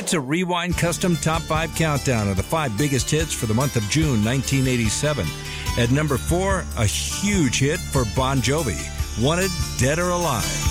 It's a Rewind Custom Top 5 countdown of the 5 biggest hits for the month of June 1987. At number 4, a huge hit for Bon Jovi, Wanted, Dead or Alive.